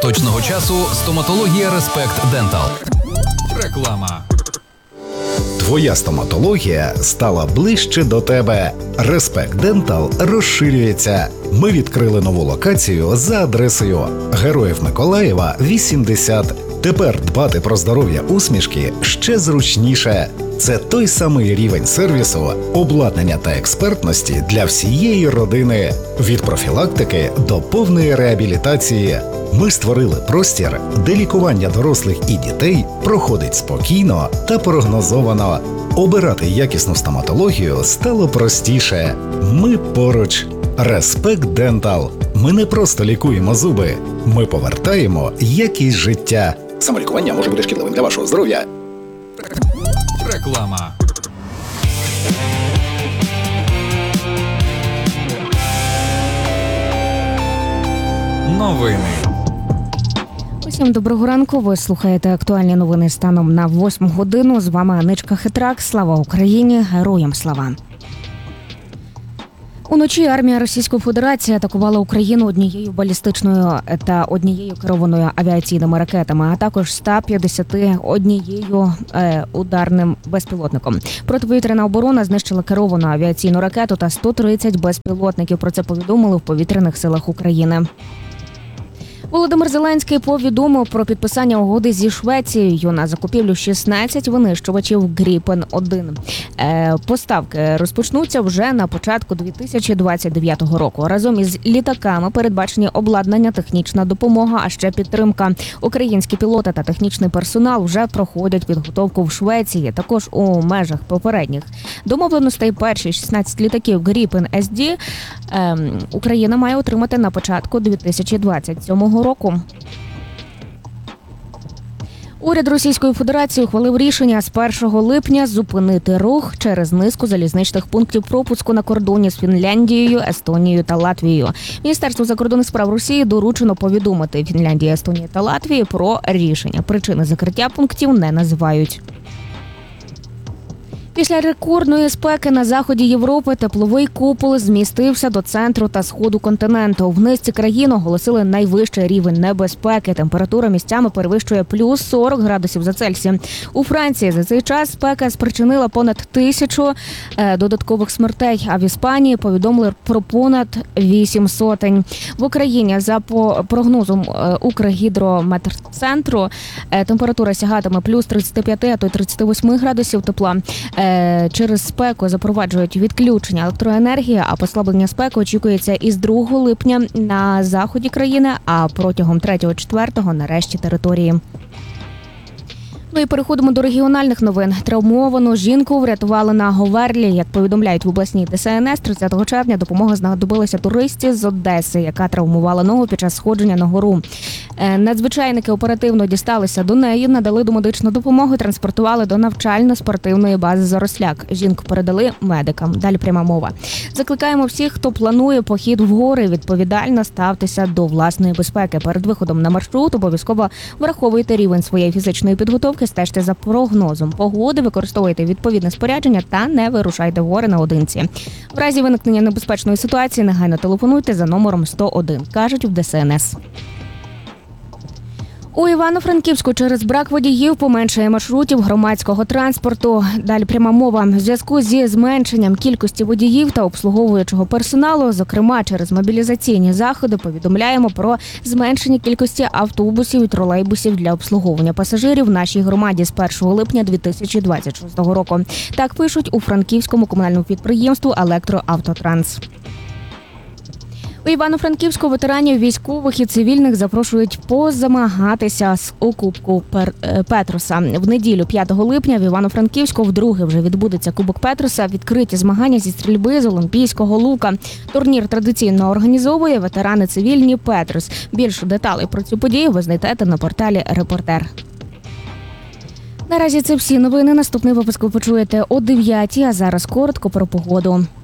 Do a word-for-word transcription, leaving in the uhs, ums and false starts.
Точного часу стоматологія Респект Дентал. Реклама. Твоя стоматологія стала ближче до тебе. Респект Дентал розширюється. Ми відкрили нову локацію за адресою Героїв Миколаєва, вісімдесят. Тепер дбати про здоров'я усмішки ще зручніше. Це той самий рівень сервісу, обладнання та експертності для всієї родини. Від профілактики до повної реабілітації. Ми створили простір, де лікування дорослих і дітей проходить спокійно та прогнозовано. Обирати якісну стоматологію стало простіше. Ми поруч. Респект Дентал. Ми не просто лікуємо зуби. Ми повертаємо якість життя. Самолікування може бути шкідливим для вашого здоров'я. Реклама. Новини. Усім доброго ранку. Ви слухаєте актуальні новини станом на восьму годину. З вами Аничка Хитрак. Слава Україні! Героям слава! Уночі армія Російської Федерації атакувала Україну однією балістичною та однією керованою авіаційними ракетами, а також ста п'ятдесят однією е, ударним безпілотником. Протиповітряна оборона знищила керовану авіаційну ракету та сто тридцять безпілотників. Про це повідомили в повітряних силах України. Володимир Зеленський повідомив про підписання угоди зі Швецією на закупівлю шістнадцять винищувачів Гріпен один. Е, поставки розпочнуться вже на початку дві тисячі двадцять дев'ятого року. Разом із літаками передбачені обладнання, технічна допомога, а ще підтримка. Українські пілоти та технічний персонал вже проходять підготовку в Швеції. Також у межах попередніх домовленостей перші шістнадцять літаків Гріпен ес ді е, Україна має отримати на початку дві тисячі двадцять сьомого року. Уряд Російської Федерації ухвалив рішення з першого липня зупинити рух через низку залізничних пунктів пропуску на кордоні з Фінляндією, Естонією та Латвією. Міністерству закордонних справ Росії доручено повідомити Фінляндії, Естонії та Латвії про рішення. Причини закриття пунктів не називають. Після рекордної спеки на заході Європи тепловий купол змістився до центру та сходу континенту. В низці країн оголосили найвищий рівень небезпеки. Температура місцями перевищує плюс сорок градусів за Цельсієм. У Франції за цей час спека спричинила понад тисячу е, додаткових смертей, а в Іспанії повідомили про понад вісім сотень. В Україні за по прогнозом е, Укргідрометцентру е, температура сягатиме плюс тридцять п'ять, а то й тридцять вісім градусів тепла. Через спеку запроваджують відключення електроенергії, а послаблення спеки очікується із другого липня на заході країни, а протягом третього-четвертого на решті території. Ну і переходимо до регіональних новин. Травмовану жінку врятували на Говерлі. Як повідомляють в обласній де ес ен ес, тридцятого червня допомога знадобилася туристі з Одеси, яка травмувала ногу під час сходження на гору. Надзвичайники оперативно дісталися до неї, надали домедичну допомогу і транспортували до навчально-спортивної бази «Заросляк». Жінку передали медикам. Далі пряма мова. Закликаємо всіх, хто планує похід в гори, відповідально ставтеся до власної безпеки. Перед виходом на маршрут обов'язково враховуйте рівень своєї фізичної підготовки, стежте за прогнозом погоди, використовуйте відповідне спорядження та не вирушайте в гори наодинці. В разі виникнення небезпечної ситуації негайно телефонуйте за номером сто один, кажуть в де ес ен ес. У Івано-Франківську через брак водіїв поменшає маршрутів громадського транспорту. Далі пряма мова. В зв'язку зі зменшенням кількості водіїв та обслуговуючого персоналу, зокрема через мобілізаційні заходи, повідомляємо про зменшення кількості автобусів і тролейбусів для обслуговування пасажирів в нашій громаді з першого липня дві тисячі двадцять шостого року. Так пишуть у франківському комунальному підприємству «Електроавтотранс». У Івано-Франківську ветеранів військових і цивільних запрошують позамагатися з у Кубку Петруса. В неділю п'ятого липня в Івано-Франківську вдруге вже відбудеться Кубок Петруса, відкриті змагання зі стрільби з олімпійського лука. Турнір традиційно організовує ветерани цивільні Петрус. Більше деталей про цю подію ви знайдете на порталі «Репортер». Наразі це всі новини. Наступний випуск ви почуєте о дев'ятій, а зараз коротко про погоду.